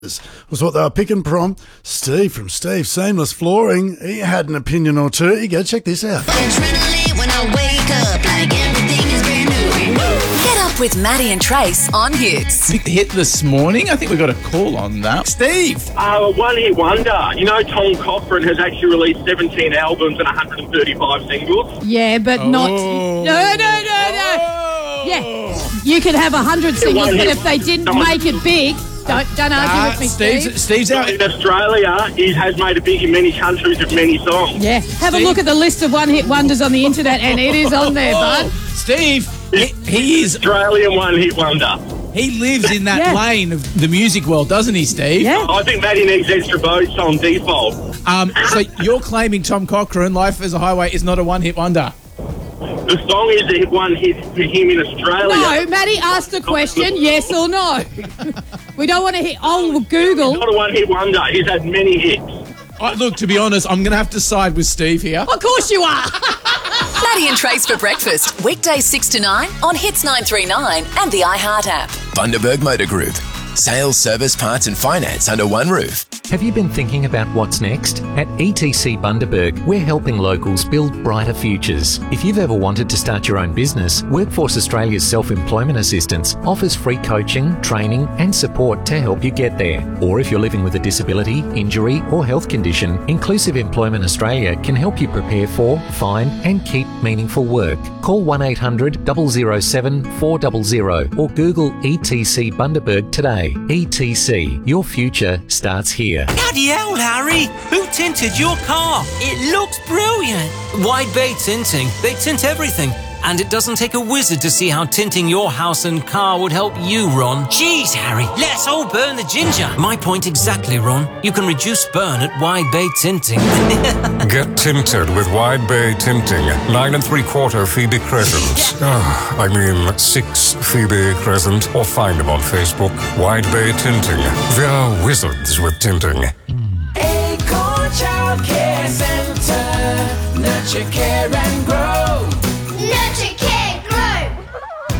was what they were picking from. Steve from Steve Seamless Flooring, he had an opinion or two. You go, check this out. Adrenaline when I wake up, like everything is brand new. Get up with Maddie and Trace on Hits. Big hit this morning. I think we got a call on that. Steve. One-hit wonder. You know, Tom Cochrane has actually released 17 albums and 135 singles. Yeah, but not... No. Yeah, you could have 100 singles, but if they didn't make it big... Don't argue with me, Steve. Steve's out. In Australia, he has made it big in many countries with many songs. Yeah, have a look at the list of one-hit wonders on the internet, and it is on there, bud. Steve, he is... Australian one-hit wonder. He lives in that lane of the music world, doesn't he, Steve? Yeah. I think Maddie needs extra votes on default. So you're claiming Tom Cochrane, Life as a Highway, is not a one-hit wonder? The song is a one hit for him in Australia. No, Maddie asked the question, yes or no. We don't want to hit... Oh, Google. He's not a one-hit wonder. He's had many hits. Look, to be honest, I'm going to have to side with Steve here. Of course you are. Maddie and Trace for breakfast. Weekdays 6 to 9 on Hits 939 and the iHeart app. Bundaberg Motor Group. Sales, service, parts and finance under one roof. Have you been thinking about what's next? At ETC Bundaberg, we're helping locals build brighter futures. If you've ever wanted to start your own business, Workforce Australia's Self-Employment Assistance offers free coaching, training and support to help you get there. Or if you're living with a disability, injury or health condition, Inclusive Employment Australia can help you prepare for, find and keep meaningful work. Call 1800 007 400 or Google ETC Bundaberg today. ETC, your future starts here. Bloody hell, Harry! Who tinted your car? It looks brilliant! Wide Bay Tinting. They tint everything. And it doesn't take a wizard to see how tinting your house and car would help you, Ron. Jeez, Harry, let's all burn the ginger. My point exactly, Ron. You can reduce burn at Wide Bay Tinting. Get tinted with Wide Bay Tinting. 9 3/4 Phoebe Crescent. 6 Phoebe Crescent. Or find them on Facebook. Wide Bay Tinting. They are wizards with tinting. Acorn Child Care Centre. Nurture, care and grow.